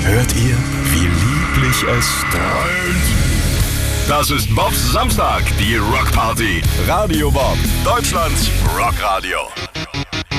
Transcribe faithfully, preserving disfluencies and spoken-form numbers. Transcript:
Hört ihr, wie lieblich es dröhnt? Das ist Bobs Samstag, die Rockparty. Radio Bob, Deutschlands Rockradio.